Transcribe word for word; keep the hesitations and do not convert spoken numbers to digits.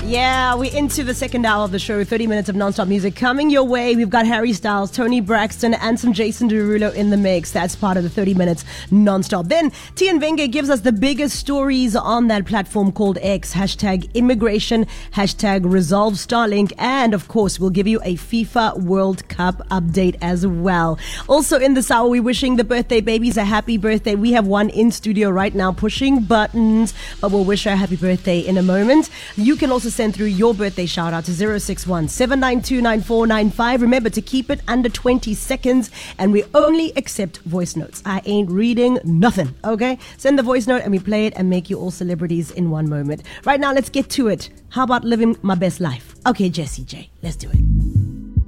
Yeah, we're into the second hour of the show. thirty minutes of non-stop music coming your way. We've got Harry Styles, Tony Braxton, and some Jason Derulo in the mix. That's part of the thirty minutes non-stop. Then Tian Venge gives us the biggest stories on that platform called X. Hashtag immigration, hashtag resolve Starlink, and of course we'll give you a FIFA World Cup update as well. Also in this hour, we're wishing the birthday babies a happy birthday. We have one in studio right now pushing buttons, but we'll wish her a happy birthday in a moment. You can also send through your birthday shout out to zero six one, seven nine two, nine four nine five. Remember to keep it under twenty seconds, and we only accept voice notes. I ain't reading nothing, okay? Send the voice note and we play it and make you all celebrities in one moment. Right now, let's get to it. How about living my best life? Okay, Jessie J, let's do it.